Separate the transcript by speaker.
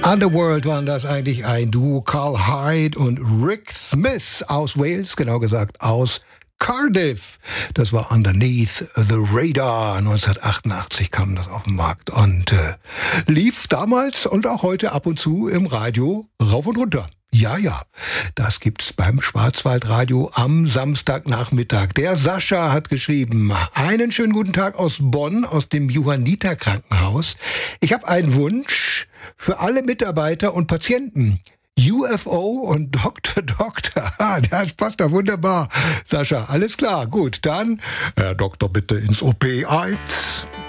Speaker 1: Underworld waren das eigentlich ein Duo, Carl Hyde und Rick Smith aus Wales, genau gesagt aus Cardiff. Das war Underneath the Radar. 1988 kam das auf den Markt und lief damals und auch heute ab und zu im Radio rauf und runter. Ja, das gibt's beim Schwarzwaldradio am Samstagnachmittag. Der Sascha hat geschrieben: Einen schönen guten Tag aus Bonn, aus dem Johanniter Krankenhaus. Ich habe einen Wunsch für alle Mitarbeiter und Patienten. UFO und Doktor. Das passt da wunderbar. Sascha, alles klar. Gut, dann, Herr Doktor, bitte ins OP 1.